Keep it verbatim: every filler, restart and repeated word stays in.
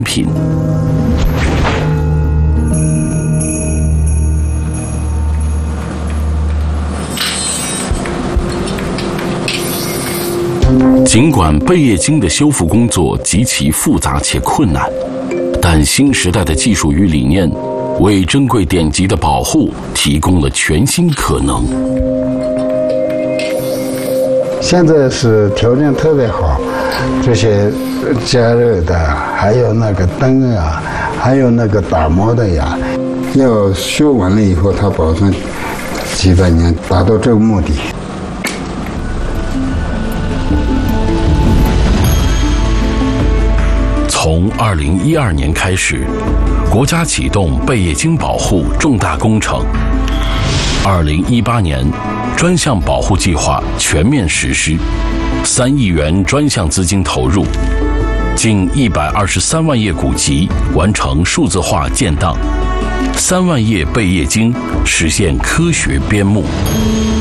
品。尽管贝叶经的修复工作极其复杂且困难，但新时代的技术与理念为珍贵典籍的保护提供了全新可能。 现在是条件特别好，这些加热的，还有那个灯啊，还有那个打磨的呀，要修完了以后，它保证几百年达到这个目的。 从二零一二年开始，国家启动贝叶经保护重大工程。二零一八年，专项保护计划全面实施，三亿元专项资金投入，近一百二十三万页古籍完成数字化建档，三万页贝叶经实现科学编目。